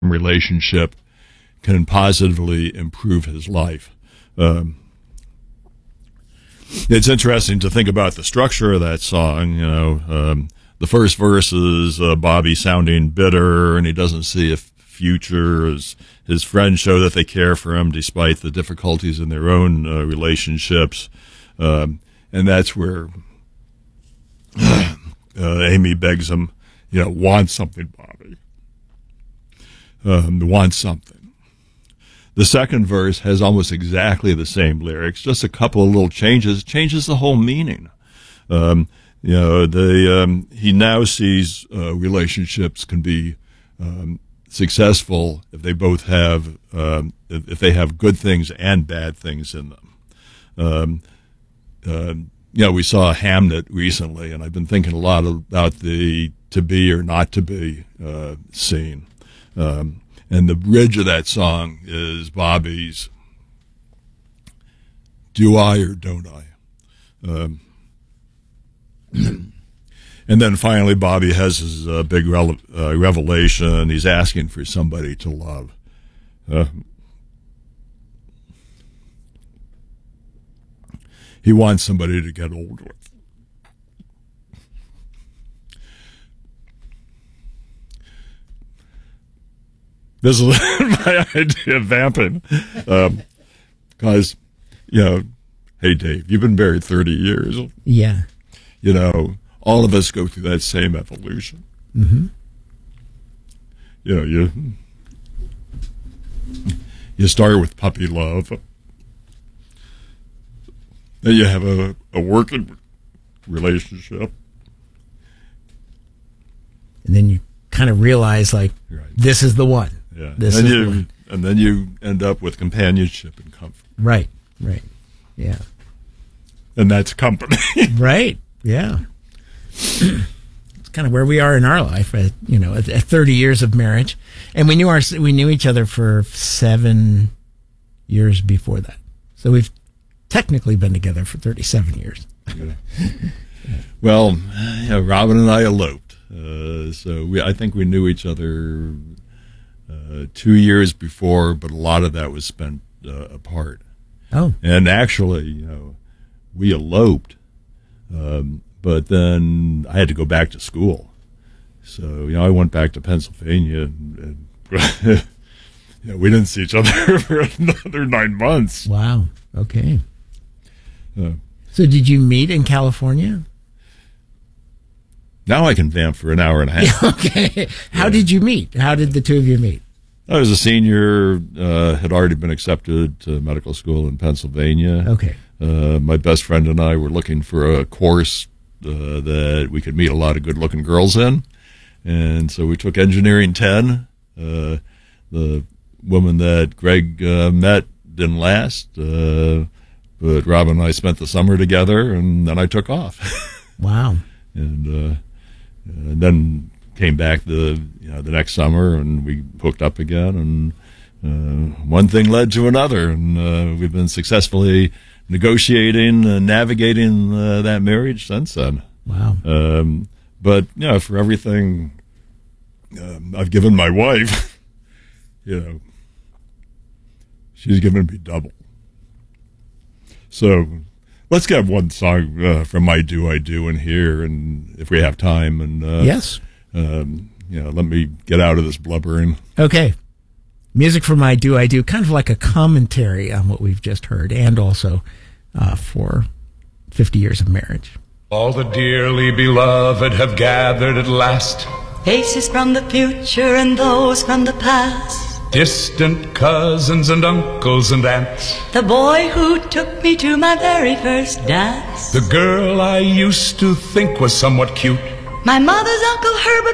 relationship can positively improve his life. It's interesting to think about the structure of that song. The first verse is Bobby sounding bitter, and he doesn't see a future. His friends show that they care for him despite the difficulties in their own relationships. And that's where Amy begs him, want something, Bobby. Want something. The second verse has almost exactly the same lyrics, just a couple of little changes. Changes the whole meaning. He now sees relationships can be successful if they both have if they have good things and bad things in them. We saw Hamnet recently, and I've been thinking a lot about the to be or not to be scene. And the bridge of that song is Bobby's "Do I or don't I?" And then finally, Bobby has his big revelation. He's asking for somebody to love. He wants somebody to get old with. This is my idea of vamping. Because, hey, Dave, you've been married 30 years. Yeah. All of us go through that same evolution. Mm-hmm. You start with puppy love. Then you have a working relationship. And then you kind of realize, right. This is the one. Yeah. And then you end up with companionship and comfort. Right. Yeah. And that's company. Right. Yeah. It's kind of where we are in our life, at 30 years of marriage. And we knew each other for 7 years before that. So we've technically been together for 37 years. Yeah. Well, Robin and I eloped. I think we knew each other 2 years before, but a lot of that was spent apart. Oh. And actually, we eloped, but then I had to go back to school. So, I went back to Pennsylvania, and we didn't see each other for another 9 months. Wow. Okay. So did you meet in California? Now I can vamp for an hour and a half. Okay. How did you meet? How did the two of you meet? I was a senior, had already been accepted to medical school in Pennsylvania. Okay. My best friend and I were looking for a course that we could meet a lot of good-looking girls in. And so we took Engineering 10. The woman that Greg met didn't last, but Robin and I spent the summer together, and then I took off. Wow. And then came back the next summer, and we hooked up again, and one thing led to another, and we've been successfully negotiating and navigating that marriage since then. Wow. But for everything I've given my wife, she's given me double. So let's get one song from My Do I Do in here, and if we have time, and yes, let me get out of this blubbering. Okay, music from My Do I Do, kind of like a commentary on what we've just heard, and also for 50 years of marriage. All the dearly beloved have gathered at last, faces from the future and those from the past, distant cousins and uncles and aunts, the boy who took me to my very first dance, the girl I used to think was somewhat cute, my mother's Uncle Herbert